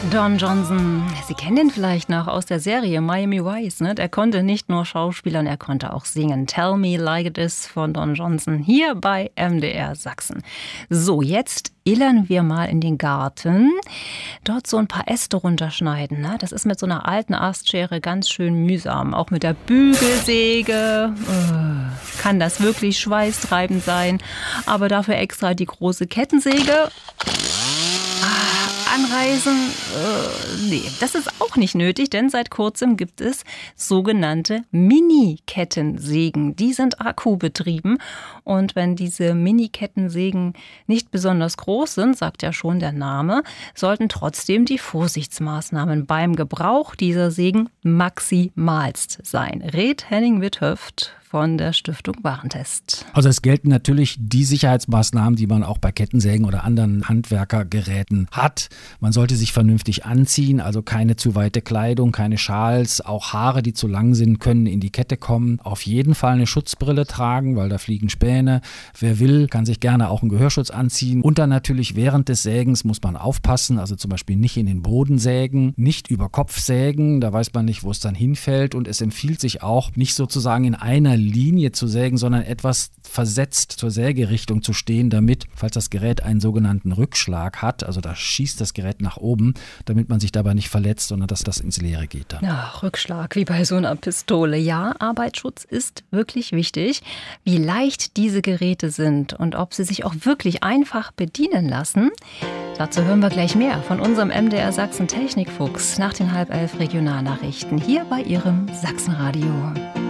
Don Johnson, Sie kennen den vielleicht noch aus der Serie Miami Vice, ne? Der konnte nicht nur schauspielern, er konnte auch singen. Tell Me Like It Is von Don Johnson hier bei MDR Sachsen. So, jetzt illern wir mal in den Garten. Dort so ein paar Äste runterschneiden, ne? Das ist mit so einer alten Astschere ganz schön mühsam. Auch mit der Bügelsäge kann das wirklich schweißtreibend sein. Aber dafür extra die große Kettensäge. Anreisen? Nee, das ist auch nicht nötig, denn seit kurzem gibt es sogenannte Mini-Kettensägen. Die sind akkubetrieben und wenn diese Mini-Kettensägen nicht besonders groß sind, sagt ja schon der Name, sollten trotzdem die Vorsichtsmaßnahmen beim Gebrauch dieser Sägen maximalst sein. Rät Henning Withöft von der Stiftung Warentest. Also es gelten natürlich die Sicherheitsmaßnahmen, die man auch bei Kettensägen oder anderen Handwerkergeräten hat. Man sollte sich vernünftig anziehen, also keine zu weite Kleidung, keine Schals, auch Haare, die zu lang sind, können in die Kette kommen. Auf jeden Fall eine Schutzbrille tragen, weil da fliegen Späne. Wer will, kann sich gerne auch einen Gehörschutz anziehen. Und dann natürlich während des Sägens muss man aufpassen, also zum Beispiel nicht in den Boden sägen, nicht über Kopf sägen, da weiß man nicht, wo es dann hinfällt. Und es empfiehlt sich auch, nicht sozusagen in einer Linie zu sägen, sondern etwas versetzt zur Sägerichtung zu stehen, damit, falls das Gerät einen sogenannten Rückschlag hat, also da schießt das Gerät nach oben, damit man sich dabei nicht verletzt, sondern dass das ins Leere geht dann. Ja, Rückschlag wie bei so einer Pistole. Ja, Arbeitsschutz ist wirklich wichtig. Wie leicht diese Geräte sind und ob sie sich auch wirklich einfach bedienen lassen, dazu hören wir gleich mehr von unserem MDR Sachsen Technikfuchs nach den 10:30 Regionalnachrichten hier bei Ihrem Sachsenradio.